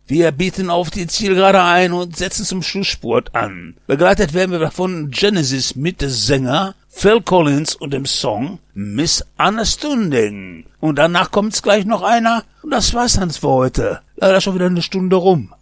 Wir bieten auf die Zielgerade ein und setzen zum Schlussspurt an. Begleitet werden wir von Genesis mit dem Sänger Phil Collins und dem Song Misunderstanding. Und danach kommt's gleich noch einer und das war's dann für heute. Leider schon wieder eine Stunde rum.